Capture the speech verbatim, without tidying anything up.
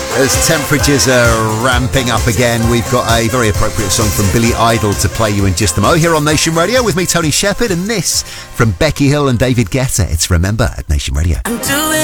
As temperatures are ramping up again, we've got a very appropriate song from Billy Idol to play you in just a mo here on Nation Radio with me, Tony Shepherd, and this from Becky Hill and David Guetta. It's Remember at Nation Radio.